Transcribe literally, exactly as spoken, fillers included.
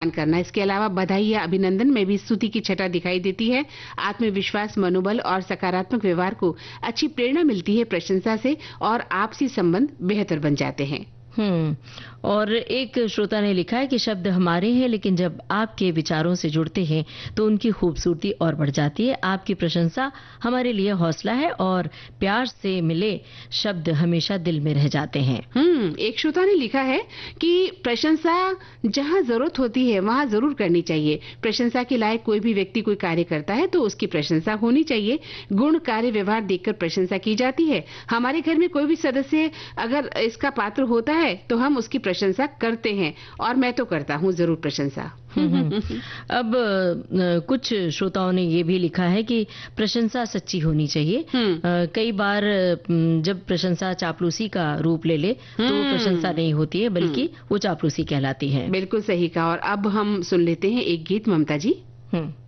करना। इसके अलावा बधाई या अभिनंदन में भी स्तुति की छटा दिखाई देती है। आत्मविश्वास, मनोबल और सकारात्मक व्यवहार को अच्छी प्रेरणा मिलती है प्रशंसा से और आपसी संबंध बेहतर बन जाते हैं। हम्म और एक श्रोता ने लिखा है कि शब्द हमारे हैं, लेकिन जब आपके विचारों से जुड़ते हैं तो उनकी खूबसूरती और बढ़ जाती है। आपकी प्रशंसा हमारे लिए हौसला है और प्यार से मिले शब्द हमेशा दिल में रह जाते हैं। हम्म एक श्रोता ने लिखा है कि प्रशंसा जहां जरूरत होती है वहां जरूर करनी चाहिए। प्रशंसा के लायक कोई भी व्यक्ति कोई कार्य करता है तो उसकी प्रशंसा होनी चाहिए। गुण, कार्य, व्यवहार देखकर प्रशंसा की जाती है। हमारे घर में कोई भी सदस्य अगर इसका पात्र होता है तो हम उसकी प्रशंसा करते हैं और मैं तो करता हूँ जरूर प्रशंसा। अब कुछ श्रोताओं ने ये भी लिखा है कि प्रशंसा सच्ची होनी चाहिए। कई बार जब प्रशंसा चापलूसी का रूप ले ले तो प्रशंसा नहीं होती है बल्कि वो चापलूसी कहलाती है। बिल्कुल सही कहा। और अब हम सुन लेते हैं एक गीत, ममता जी।